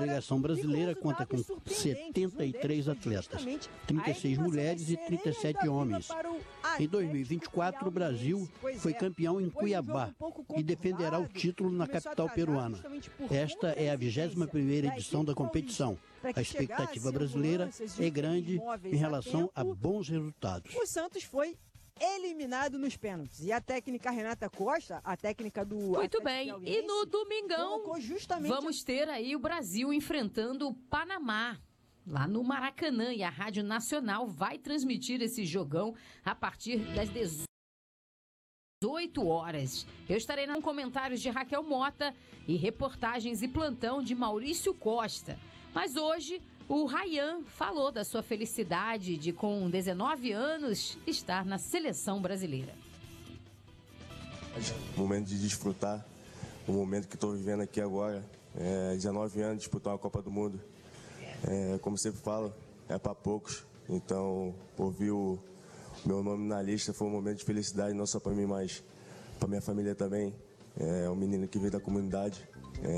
delegação brasileira conta com 73 atletas, 36 mulheres e 37 homens. Em 2024, o Brasil foi campeão em Cuiabá e defenderá o título na capital peruana. Esta é a 21ª edição da competição. A expectativa brasileira é grande em relação a bons resultados. O Santos foi eliminado nos pênaltis. E a técnica Renata Costa, a técnica do... Muito bem. E no domingão, vamos ter aí o Brasil enfrentando o Panamá, lá no Maracanã. E a Rádio Nacional vai transmitir esse jogão a partir das 18 horas. Eu estarei com comentários de Raquel Mota e reportagens e plantão de Maurício Costa. Mas hoje, o Ryan falou da sua felicidade de, com 19 anos, estar na seleção brasileira. Momento de desfrutar, o momento que estou vivendo aqui agora. 19 anos, disputar uma Copa do Mundo. Como sempre falo, é para poucos. Então, ouvir o meu nome na lista foi um momento de felicidade, não só para mim, mas para minha família também. É um menino que veio da comunidade,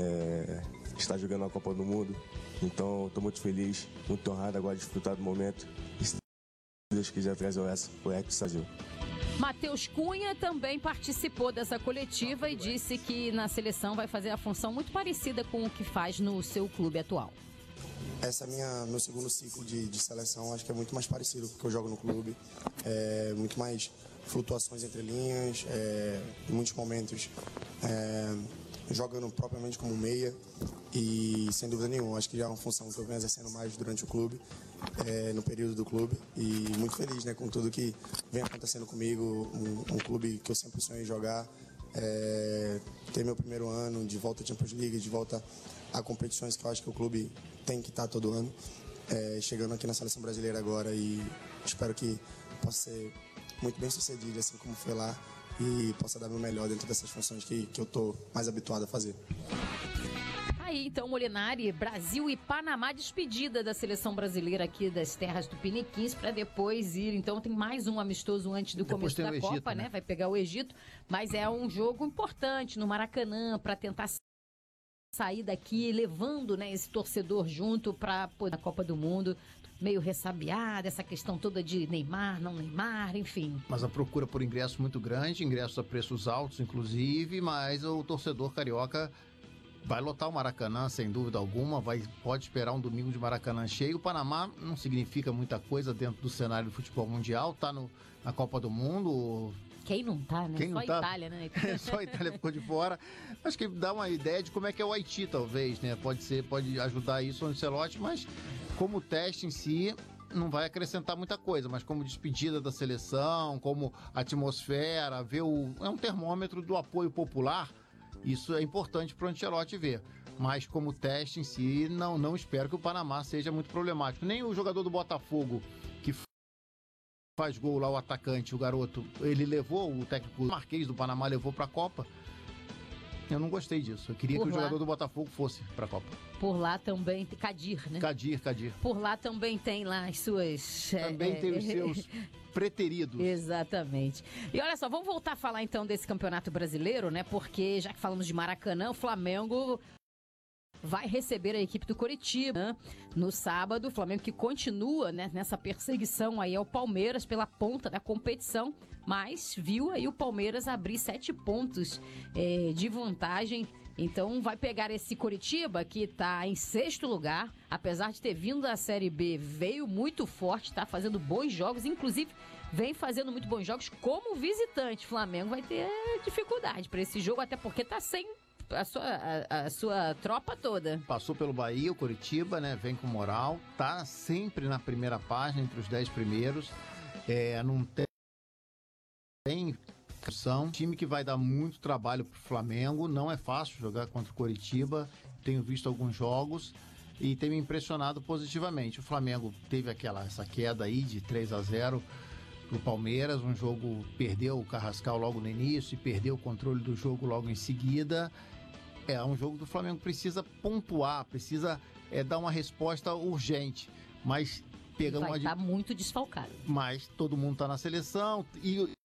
está jogando a Copa do Mundo. Então, estou muito feliz, muito honrado agora de desfrutar do momento. E se Deus quiser trazer o Hexa Brasil. Matheus Cunha também participou dessa coletiva e disse que na seleção vai fazer a função muito parecida com o que faz no seu clube atual. Essa é meu segundo ciclo de seleção, acho que é muito mais parecido com o que eu jogo no clube. Muito mais flutuações entre linhas, em muitos momentos jogando propriamente como meia. E sem dúvida nenhuma, acho que já é uma função que eu venho exercendo mais durante o clube, no período do clube. E muito feliz, né, com tudo que vem acontecendo comigo, um clube que eu sempre sonhei jogar. Ter meu primeiro ano de volta à Champions League, de volta a competições que eu acho que o clube tem que estar todo ano. Chegando aqui na seleção brasileira agora e espero que possa ser muito bem sucedido, assim como foi lá, e possa dar meu melhor dentro dessas funções que eu estou mais habituado a fazer. Aí, então, Molinari, Brasil e Panamá, despedida da seleção brasileira aqui das terras tupiniquins, para depois ir. Então, tem mais um amistoso antes do começo da Copa, Egito, né? Vai pegar o Egito, mas é um jogo importante no Maracanã para tentar sair daqui levando, né, esse torcedor junto para a Copa do Mundo. Meio ressabiada, essa questão toda de Neymar, não Neymar, enfim. Mas a procura por ingresso muito grande, ingressos a preços altos, inclusive, mas o torcedor carioca vai lotar o Maracanã, sem dúvida alguma, pode esperar um domingo de Maracanã cheio. O Panamá não significa muita coisa dentro do cenário do futebol mundial, tá na Copa do Mundo. Quem não tá, né? Quem só não tá? Itália, né? Só a Itália ficou de fora. Acho que dá uma ideia de como é que é o Haiti, talvez, né? Pode ajudar isso o Ancelotti, mas como teste em si não vai acrescentar muita coisa, mas como despedida da seleção, como atmosfera, é um termômetro do apoio popular. Isso é importante para o Ancelotti ver. Mas como teste em si, não espero que o Panamá seja muito problemático. Nem o jogador do Botafogo, que faz gol lá, o atacante, o garoto, ele levou, o técnico Marquês do Panamá levou para a Copa. Eu não gostei disso. Eu queria que o jogador do Botafogo fosse para a Copa. Por lá também, Kadir, né? Kadir. Por lá também tem lá as suas... Também tem os seus preteridos. Exatamente. E olha só, vamos voltar a falar então desse Campeonato Brasileiro, né? Porque já que falamos de Maracanã, o Flamengo vai receber a equipe do Coritiba, né? No sábado. O Flamengo que continua, né, nessa perseguição aí ao Palmeiras pela ponta da competição, mas viu aí o Palmeiras abrir 7 pontos de vantagem. Então vai pegar esse Coritiba que está em 6º lugar, apesar de ter vindo da Série B, veio muito forte, está fazendo bons jogos, inclusive vem fazendo muito bons jogos como visitante. O Flamengo vai ter dificuldade para esse jogo, até porque está sem a sua tropa toda. Passou pelo Bahia, o Coritiba, né? Vem com moral, tá sempre na primeira página, entre os 10 primeiros. Não tem um time que vai dar muito trabalho pro Flamengo. Não é fácil jogar contra o Coritiba. Tenho visto alguns jogos e tem me impressionado positivamente. O Flamengo teve essa queda aí de 3-0 pro Palmeiras, um jogo, perdeu o Carrascal logo no início e perdeu o controle do jogo logo em seguida. É um jogo que o Flamengo precisa pontuar, precisa dar uma resposta urgente, mas pega vai estar muito desfalcado. Mas todo mundo está na seleção e